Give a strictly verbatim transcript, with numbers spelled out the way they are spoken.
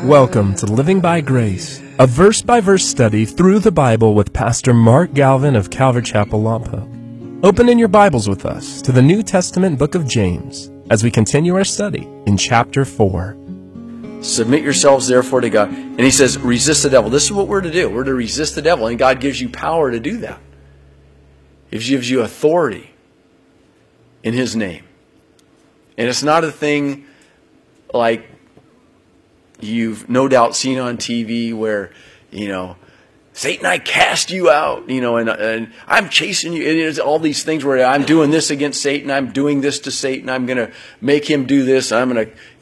Welcome to Living by Grace, a verse-by-verse study through the Bible with Pastor Mark Galvin of Calvary Chapel, Lompoc. Open in your Bibles with us to the New Testament book of James as we continue our study in chapter four. Submit yourselves therefore to God. And he says, resist the devil. This is what we're to do. We're to resist the devil. And God gives you power to do that. He gives you authority in his name. And it's not a thing like you've no doubt seen on T V where, you know, Satan, I cast you out, you know, and, and I'm chasing you. It is all these things where I'm doing this against Satan. I'm doing this to Satan. I'm going to make him do this. I'm going to,